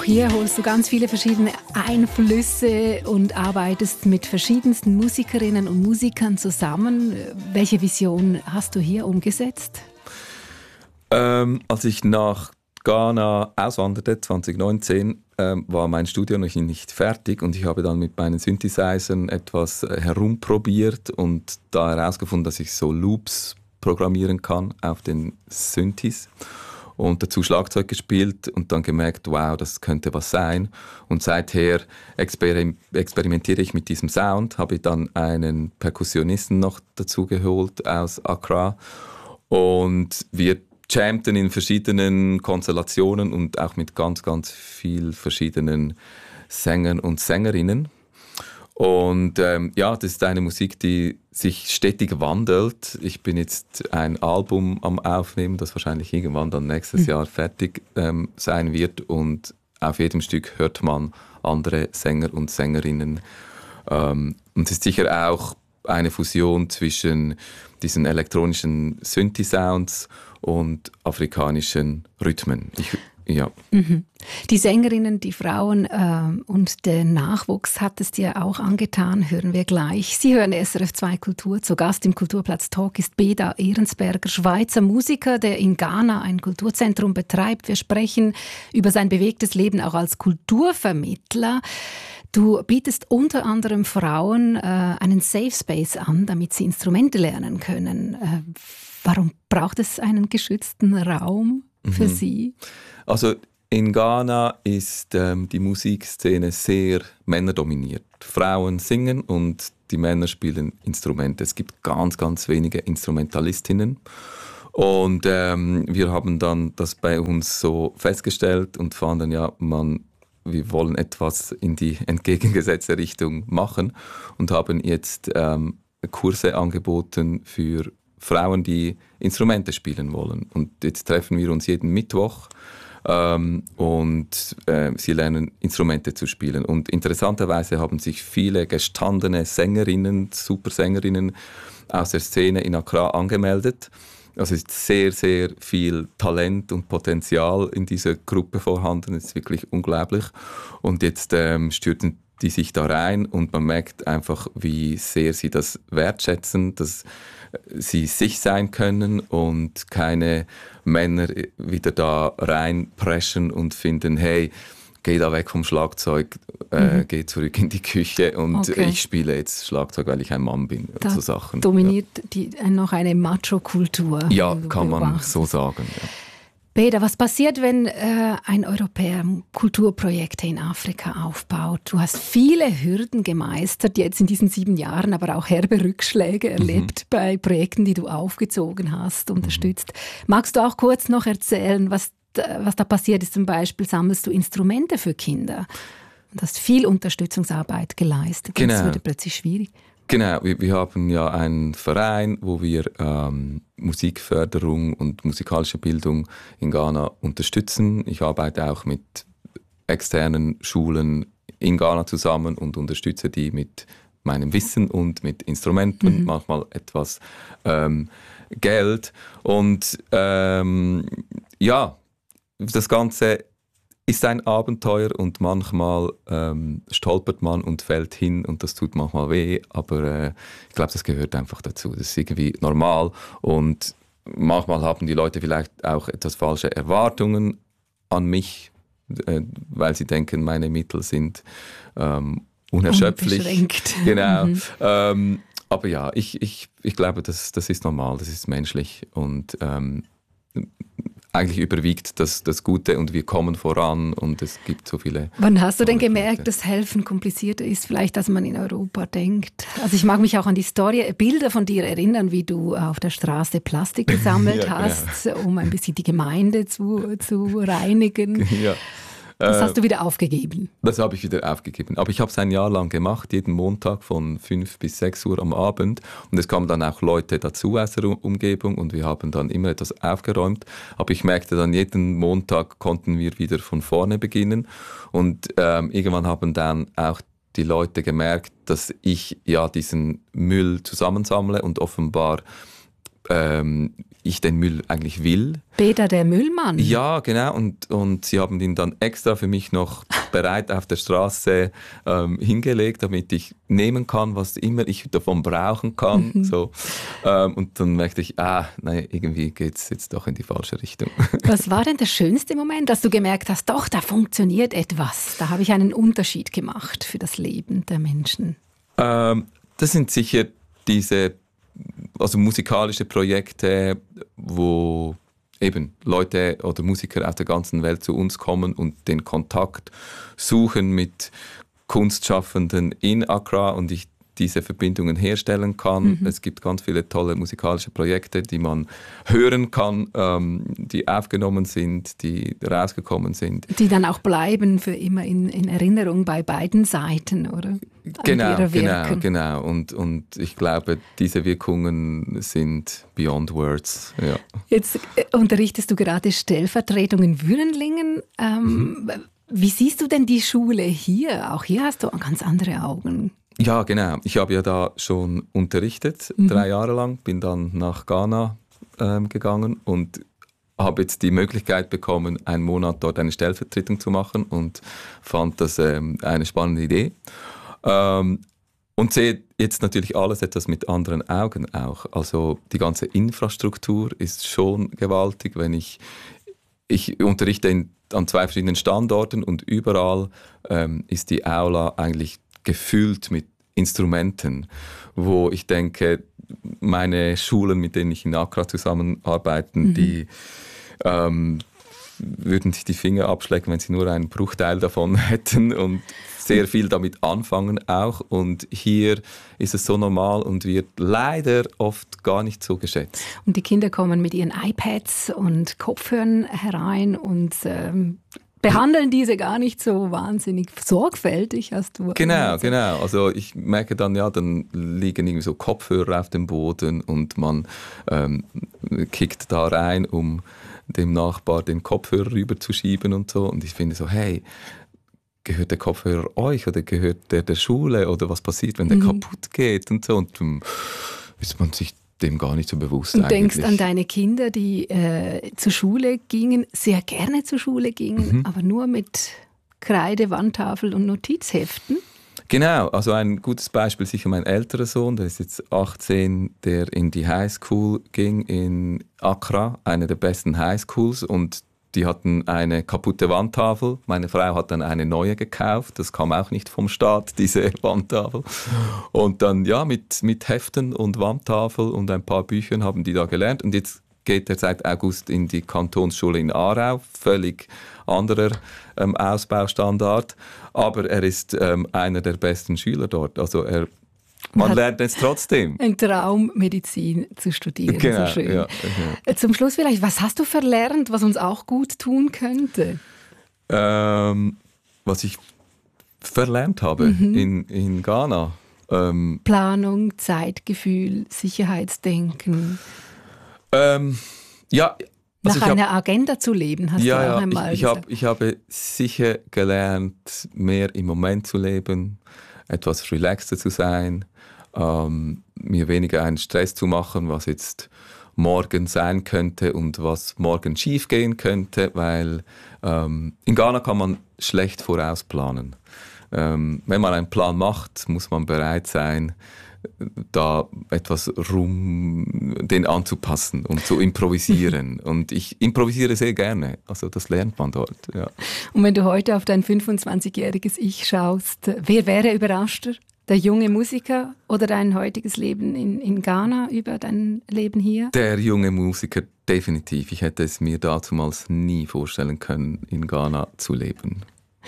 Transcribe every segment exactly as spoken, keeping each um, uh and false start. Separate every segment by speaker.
Speaker 1: hier holst du ganz viele verschiedene Einflüsse und arbeitest mit verschiedensten Musikerinnen und Musikern zusammen. Welche Vision hast du hier umgesetzt?
Speaker 2: Ähm, als ich nach Ghana auswanderte, zwanzig neunzehn, ähm, war mein Studium noch nicht fertig und ich habe dann mit meinen Synthesizern etwas herumprobiert und da herausgefunden, dass ich so Loops programmieren kann auf den Synthes und dazu Schlagzeug gespielt und dann gemerkt, wow, das könnte was sein. Und seither exper- experimentiere ich mit diesem Sound, habe dann einen Perkussionisten noch dazu geholt aus Accra und wir jammten in verschiedenen Konstellationen und auch mit ganz, ganz vielen verschiedenen Sängern und Sängerinnen. Und ähm, ja, das ist eine Musik, die sich stetig wandelt. Ich bin jetzt ein Album am Aufnehmen, das wahrscheinlich irgendwann dann nächstes mhm. Jahr fertig ähm, sein wird. Und auf jedem Stück hört man andere Sänger und Sängerinnen. Ähm, und es ist sicher auch eine Fusion zwischen diesen elektronischen Synthi-Sounds und afrikanischen Rhythmen. Ich, ja.
Speaker 1: Mhm. Die Sängerinnen, die Frauen äh, und der Nachwuchs hat es dir auch angetan, hören wir gleich. Sie hören S R F zwei Kultur. Zu Gast im Kulturplatz Talk ist Beda Ehrensberger, Schweizer Musiker, der in Ghana ein Kulturzentrum betreibt. Wir sprechen über sein bewegtes Leben auch als Kulturvermittler. Du bietest unter anderem Frauen äh, einen Safe Space an, damit sie Instrumente lernen können. Äh, warum braucht es einen geschützten Raum für mhm. sie?
Speaker 2: Also in Ghana ist ähm, die Musikszene sehr männerdominiert. Frauen singen und die Männer spielen Instrumente. Es gibt ganz, ganz wenige Instrumentalistinnen. Und ähm, wir haben dann das bei uns so festgestellt und fanden, ja, man wir wollen etwas in die entgegengesetzte Richtung machen und haben jetzt ähm, Kurse angeboten für Frauen, die Instrumente spielen wollen. Und jetzt treffen wir uns jeden Mittwoch ähm, und äh, sie lernen Instrumente zu spielen. Und interessanterweise haben sich viele gestandene Sängerinnen, Supersängerinnen aus der Szene in Accra angemeldet. Also es ist sehr, sehr viel Talent und Potenzial in dieser Gruppe vorhanden. Es ist wirklich unglaublich. Und jetzt ähm, stürzen die sich da rein und man merkt einfach, wie sehr sie das wertschätzen, dass sie sich sein können und keine Männer wieder da reinpreschen und finden, hey, geh da weg vom Schlagzeug, äh, mhm. geh zurück in die Küche und okay. ich spiele jetzt Schlagzeug, weil ich ein Mann bin.
Speaker 1: Da
Speaker 2: so Sachen.
Speaker 1: dominiert ja. die, noch eine Macho-Kultur.
Speaker 2: Ja, kann man so sagen. Ja.
Speaker 1: Beda, was passiert, wenn äh, ein Europäer Kulturprojekte in Afrika aufbaut? Du hast viele Hürden gemeistert, jetzt in diesen sieben Jahren, aber auch herbe Rückschläge erlebt mhm. bei Projekten, die du aufgezogen hast, unterstützt. Mhm. Magst du auch kurz noch erzählen, was was da passiert ist? Zum Beispiel sammelst du Instrumente für Kinder und hast viel Unterstützungsarbeit geleistet.
Speaker 2: Genau.
Speaker 1: Das wurde plötzlich schwierig.
Speaker 2: Genau, wir, wir haben ja einen Verein, wo wir ähm, Musikförderung und musikalische Bildung in Ghana unterstützen. Ich arbeite auch mit externen Schulen in Ghana zusammen und unterstütze die mit meinem Wissen und mit Instrumenten, mhm. manchmal etwas ähm, Geld. Und ähm, ja, das Ganze ist ein Abenteuer und manchmal ähm, stolpert man und fällt hin und das tut manchmal weh, aber äh, ich glaube, das gehört einfach dazu. Das ist irgendwie normal und manchmal haben die Leute vielleicht auch etwas falsche Erwartungen an mich, äh, weil sie denken, meine Mittel sind ähm, unerschöpflich.
Speaker 1: Unbeschränkt.
Speaker 2: Genau.
Speaker 1: Mhm.
Speaker 2: Ähm, aber ja, ich, ich, ich glaube, das, das ist normal, das ist menschlich und ähm, eigentlich überwiegt das, das Gute und wir kommen voran und es gibt so viele...
Speaker 1: Wann hast du denn gemerkt, dass Helfen komplizierter ist, vielleicht, als man in Europa denkt? Also ich mag mich auch an die Story, Bilder von dir erinnern, wie du auf der Straße Plastik gesammelt ja, hast, genau. um ein bisschen die Gemeinde zu, zu reinigen. Ja. Das hast du wieder aufgegeben?
Speaker 2: Das habe ich wieder aufgegeben. Aber ich habe es ein Jahr lang gemacht, jeden Montag von fünf bis sechs Uhr am Abend. Und es kamen dann auch Leute dazu aus der Umgebung und wir haben dann immer etwas aufgeräumt. Aber ich merkte dann, jeden Montag konnten wir wieder von vorne beginnen. Und ähm, irgendwann haben dann auch die Leute gemerkt, dass ich ja diesen Müll zusammensammle und offenbar ähm, ich den Müll eigentlich will.
Speaker 1: Beda der Müllmann?
Speaker 2: Ja, genau. Und, und sie haben ihn dann extra für mich noch bereit auf der Straße ähm, hingelegt, damit ich nehmen kann, was immer ich davon brauchen kann. Mhm. So. Ähm, und dann merkte ich, ah, nein, irgendwie geht es jetzt doch in die falsche Richtung.
Speaker 1: Was war denn der schönste Moment, dass du gemerkt hast, doch, da funktioniert etwas. Da habe ich einen Unterschied gemacht für das Leben der Menschen?
Speaker 2: Ähm, das sind sicher diese also musikalische Projekte, wo eben Leute oder Musiker aus der ganzen Welt zu uns kommen und den Kontakt suchen mit Kunstschaffenden in Accra und ich diese Verbindungen herstellen kann. Mhm. Es gibt ganz viele tolle musikalische Projekte, die man hören kann, ähm, die aufgenommen sind, die rausgekommen sind.
Speaker 1: Die dann auch bleiben für immer in, in Erinnerung bei beiden Seiten, oder?
Speaker 2: Genau, genau, genau. Und, und ich glaube, diese Wirkungen sind beyond words. Ja.
Speaker 1: Jetzt unterrichtest du gerade Stellvertretung in Würenlingen. Ähm, mhm. Wie siehst du denn die Schule hier? Auch hier hast du ganz andere Augen.
Speaker 2: Ja, genau. Ich habe ja da schon unterrichtet, mhm. drei Jahre lang, bin dann nach Ghana ähm, gegangen und habe jetzt die Möglichkeit bekommen, einen Monat dort eine Stellvertretung zu machen und fand das ähm, eine spannende Idee. Ähm, und sehe jetzt natürlich alles etwas mit anderen Augen auch. Also die ganze Infrastruktur ist schon gewaltig, wenn ich, ich unterrichte in, an zwei verschiedenen Standorten und überall ähm, ist die Aula eigentlich gefüllt mit Instrumenten, wo ich denke, meine Schulen, mit denen ich in Accra zusammenarbeite, mhm. die ähm, würden sich die Finger abschlecken, wenn sie nur einen Bruchteil davon hätten und sehr viel damit anfangen auch. Und hier ist es so normal und wird leider oft gar nicht so geschätzt.
Speaker 1: Und die Kinder kommen mit ihren iPads und Kopfhörern herein und ähm behandeln diese gar nicht so wahnsinnig sorgfältig, hast du.
Speaker 2: Genau, also. genau. Also ich merke dann, ja, dann liegen irgendwie so Kopfhörer auf dem Boden und man ähm, kickt da rein, um dem Nachbar den Kopfhörer rüberzuschieben und so. Und ich finde so, hey, gehört der Kopfhörer euch oder gehört der der Schule oder was passiert, wenn der mhm. kaputt geht und so. Und dann ist man sich dem gar nicht so bewusst.
Speaker 1: Und
Speaker 2: eigentlich.
Speaker 1: denkst an deine Kinder, die äh, zur Schule gingen, sehr gerne zur Schule gingen, mhm. aber nur mit Kreide, Wandtafel und Notizheften?
Speaker 2: Genau, also ein gutes Beispiel sicher mein älterer Sohn, der ist jetzt achtzehn, der in die Highschool ging in Accra, eine der besten Highschools, und die hatten eine kaputte Wandtafel. Meine Frau hat dann eine neue gekauft. Das kam auch nicht vom Staat, diese Wandtafel. Und dann ja, mit, mit Heften und Wandtafel und ein paar Büchern haben die da gelernt. Und jetzt geht er seit August in die Kantonsschule in Aarau. Völlig anderer ähm, Ausbaustandard. Aber er ist ähm, einer der besten Schüler dort. Also er Man lernt es trotzdem.
Speaker 1: Ein Traum, Medizin zu studieren.
Speaker 2: Genau,
Speaker 1: so schön.
Speaker 2: Ja, ja.
Speaker 1: Zum Schluss vielleicht, was hast du verlernt, was uns auch gut tun könnte?
Speaker 2: Ähm, was ich verlernt habe mhm. in, in Ghana. Ähm,
Speaker 1: Planung, Zeitgefühl, Sicherheitsdenken.
Speaker 2: Ähm, ja. Also
Speaker 1: Nach einer
Speaker 2: hab,
Speaker 1: Agenda zu leben, hast
Speaker 2: ja,
Speaker 1: du auch
Speaker 2: ja,
Speaker 1: einmal
Speaker 2: ich, ich, hab, ich habe sicher gelernt, mehr im Moment zu leben, etwas relaxter zu sein, ähm, mir weniger einen Stress zu machen, was jetzt morgen sein könnte und was morgen schief gehen könnte, weil ähm, in Ghana kann man schlecht vorausplanen. Ähm, wenn man einen Plan macht, muss man bereit sein, da etwas rum, den anzupassen und zu improvisieren. Und ich improvisiere sehr gerne. Also das lernt man dort. Ja.
Speaker 1: Und wenn du heute auf dein fünfundzwanzigjähriges Ich schaust, wer wäre überraschter? Der junge Musiker oder dein heutiges Leben in, in Ghana über dein Leben hier?
Speaker 2: Der junge Musiker, definitiv. Ich hätte es mir damals nie vorstellen können, in Ghana zu leben.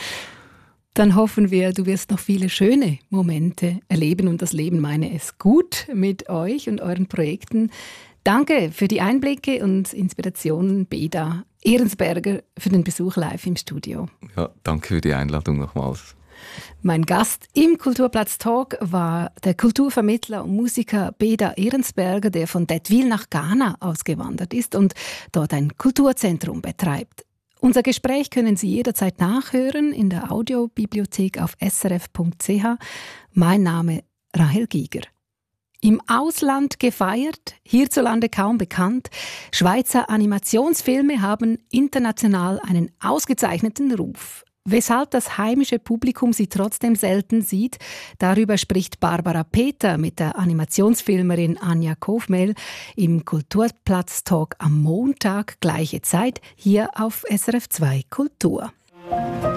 Speaker 1: Dann hoffen wir, du wirst noch viele schöne Momente erleben und das Leben meine es gut mit euch und euren Projekten. Danke für die Einblicke und Inspirationen, Beda Ehrensberger, für den Besuch live im Studio.
Speaker 2: Ja, danke für die Einladung nochmals.
Speaker 1: Mein Gast im Kulturplatz Talk war der Kulturvermittler und Musiker Beda Ehrensberger, der von D'Hauteville nach Ghana ausgewandert ist und dort ein Kulturzentrum betreibt. Unser Gespräch können Sie jederzeit nachhören in der Audiobibliothek auf s r f punkt c h. Mein Name Rahel Giger. Im Ausland gefeiert, hierzulande kaum bekannt. Schweizer Animationsfilme haben international einen ausgezeichneten Ruf. Weshalb das heimische Publikum sie trotzdem selten sieht, darüber spricht Barbara Peter mit der Animationsfilmerin Anja Kofmehl im Kulturplatz-Talk am Montag, gleiche Zeit, hier auf S R F zwei Kultur.